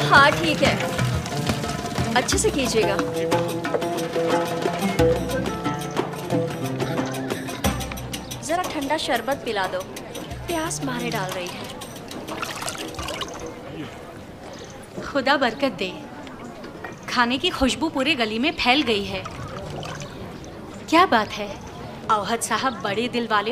हाँ ठीक है, अच्छे से कीजिएगा। जरा ठंडा शरबत पिला दो, प्यास मारे डाल रही है। खुदा बरकत दे, खाने की खुशबू पूरे गली में फैल गई है। क्या बात है, औहद साहब बड़े दिल वाले